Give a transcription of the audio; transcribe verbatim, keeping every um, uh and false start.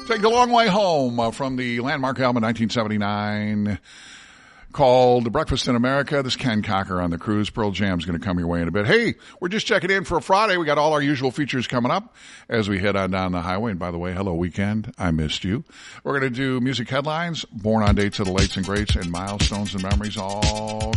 Take the long way home uh, from the landmark album nineteen seventy-nine called Breakfast in America. This is Ken Cocker on the cruise. Pearl Jam's going to come your way in a bit. Hey, we're just checking in for a Friday. We got all our usual features coming up as we head on down the highway. And by the way, hello, weekend. I missed you. We're going to do music headlines, born on dates of the lates and greats, and milestones and memories all